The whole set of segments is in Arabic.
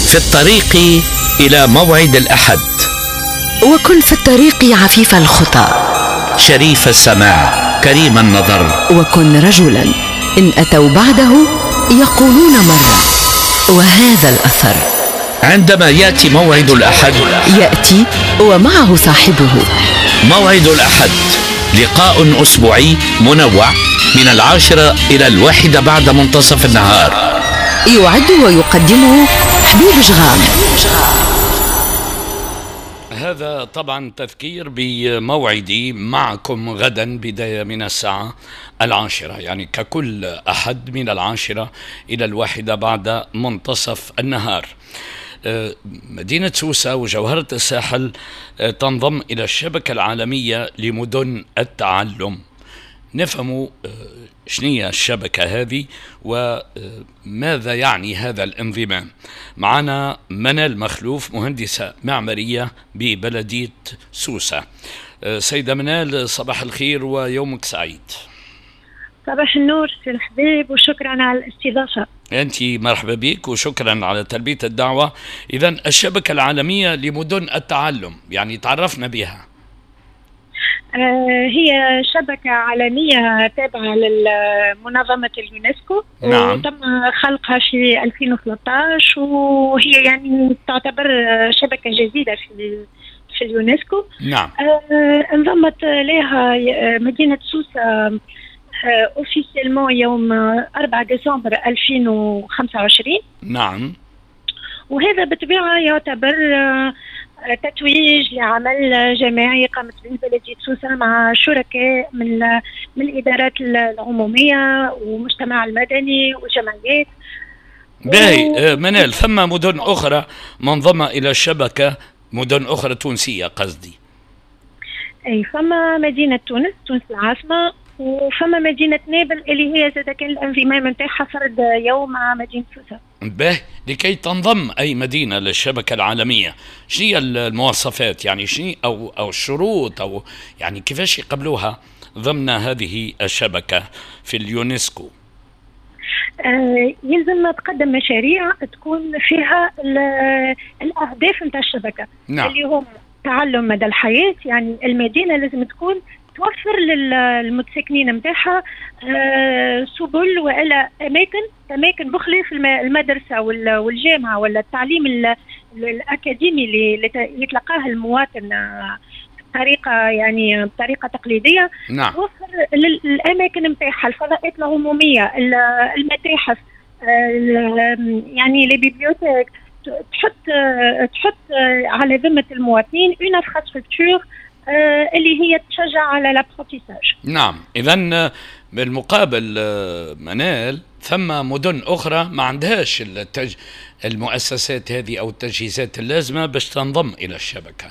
في الطريق إلى موعد الأحد، وكن في الطريق عفيف الخطى، شريف السماع، كريم النظر، وكن رجلا إن أتوا بعده يقولون مرة وهذا الأثر. عندما يأتي موعد الأحد يأتي ومعه صاحبه. موعد الأحد لقاء أسبوعي منوع من 10 إلى 1 بعد منتصف النهار. يعد ويقدمه حبيب شغام. هذا طبعا تذكير بموعدي معكم غدا بداية من الساعة 10، يعني ككل أحد من 10 إلى 1 بعد منتصف النهار. مدينة سوسة وجوهرة الساحل تنضم إلى الشبكة العالمية لمدن التعلم. نفهم شنية الشبكة هذه وماذا يعني هذا الانضمام. معنا منال مخلوف، مهندسة معمارية ببلدية سوسة. سيدة منال، صباح الخير ويومك سعيد. صباح النور سي الحبيب، وشكرا على الاستضافة. أنت مرحبا بك وشكرا على تلبية الدعوة. إذن الشبكة العالمية لمدن التعلم، يعني تعرفنا بها. هي شبكة عالمية تابعة لمنظمة اليونسكو. نعم. وتم خلقها في 2013، وهي يعني تعتبر شبكة جديدة في اليونسكو. نعم. انضمت لها مدينة سوسة اوفيسيلمون يوم 4 ديسمبر 2025. نعم. وهذا بالطبيعة يعتبر تتويج لعمل جماعي قامت به بلدية سوسة مع شركاء من الإدارات العمومية والمجتمع المدني والجمعيات. باهي. منال، ثم مدن أخرى منضمة إلى الشبكة، مدن أخرى تونسية قصدي. أي، فما مدينة تونس العاصمة، وفما مدينة نابل اللي هي زاد كان الانضمام نتاعها فرد يوم مع مدينة سوسة. باهي. لكي تنضم أي مدينة للشبكة العالمية، شنو المواصفات، يعني شنو أو الشروط، أو يعني كيفاش يقبلوها ضمن هذه الشبكة في اليونسكو؟ يلزم تقدم مشاريع تكون فيها الأهداف نتاع الشبكة. نعم. اللي هم تعلم مدى الحياة، يعني المدينة لازم تكون توفر للمتسكنين نتاعها سبل وإلى أماكن بخلة في المدرسة والجامعة ولا التعليم الأكاديمي اللي يتلقاه المواطن بطريقة تقليدية. نعم. توفر الأماكن نتاعها، الفضاءات العمومية، المتاحف، يعني لي بيبليوتيك، تحط على ذمة المواطنين اون انفراستركتور اللي هي تشجع على لابروتيساج. نعم. إذن بالمقابل منال، ثم مدن أخرى ما عندهاش المؤسسات هذه أو التجهيزات اللازمة باش تنضم إلى الشبكة.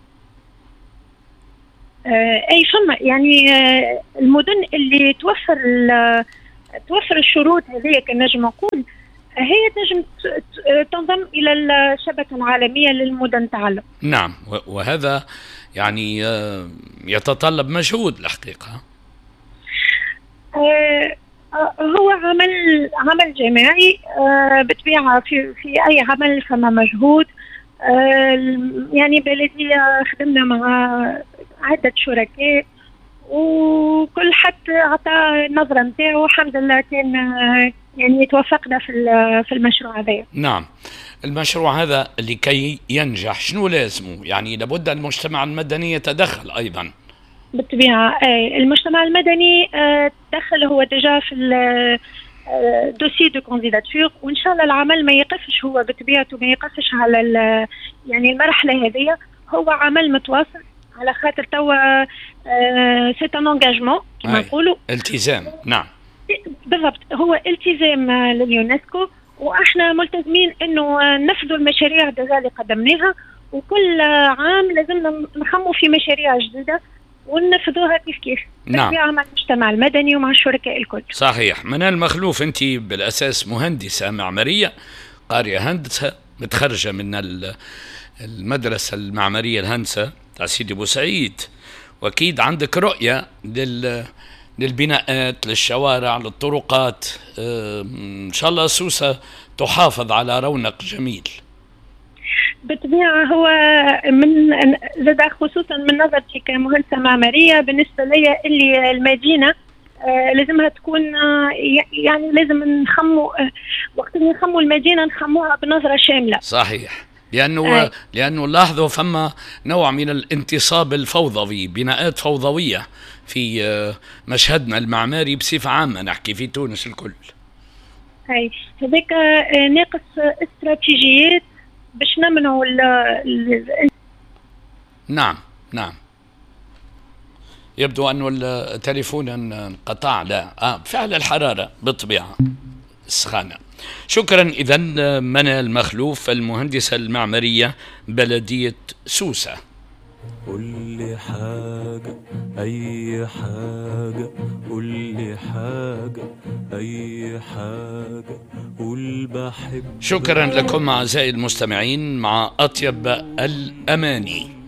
أي فما يعني المدن اللي توفر الشروط هذه كنجم نقول هي تنجم تنضم إلى الشبكة العالمية للمدن التعلم. نعم. وهذا يعني يتطلب مجهود الحقيقة. هو عمل جماعي بالطبيعة. في أي عمل فما مجهود. يعني بلدية خدمنا مع عدة شركاء وكل حد عطى نظرة نتاعو. الحمد لله كان يعني توفقنا في المشروع هذا. نعم. المشروع هذا لكي ينجح شنو لازمه؟ يعني لابد المجتمع المدني يتدخل أيضا. بالطبيعة المجتمع المدني تدخل هو ديجا في الدوسي دو كانديداتور، وإن شاء الله العمل ما يقفش، هو بطبيعته ما يقفش على يعني المرحلة هذه. هو عمل متواصل على خاطر توا سيت ان انجاجمون كما نقولوا، التزام. نعم بالضبط، هو التزام لليونسكو، واحنا ملتزمين انه نفذوا المشاريع اللي قدمناها، وكل عام لازمنا نخموا في مشاريع جديده وننفذوها كيف. نعم. مع المجتمع المدني ومع الشركاء الكل. صحيح. منال مخلوف، انت بالاساس مهندسه معماريه، قارئه هندسه، متخرجه من المدرسه المعماريه الهندسه تاع سيدي بوسعيد، واكيد عندك رؤيه للبناءات، للشوارع، للطرقات. ان شاء الله سوسة تحافظ على رونق جميل. بالطبيعة هو من زاد خصوصا من نظرتي كمهندسة معمارية، بالنسبة لي اللي المدينة لازمها تكون يعني لازم نخمو وقت نخمو المدينة نخموها بنظرة شاملة. صحيح، لأنه لاحظوا فما نوع من الانتصاب الفوضوي، بناءات فوضوية في مشهدنا المعماري بصفة عامة، نحكي في تونس الكل. هاي هذاك ناقص استراتيجيات باش نمنعوا نعم نعم. يبدو أنه التليفون انقطع. لا فعل الحرارة بالطبيعة السخانة. شكرا. إذن منى المخلوف، المهندسة المعمارية بلدية سوسة. قول لي حاجة أي حاجة، قول لي حاجة أي حاجة، قول بحب. شكرا لكم أعزائي المستمعين، مع أطيب الأماني.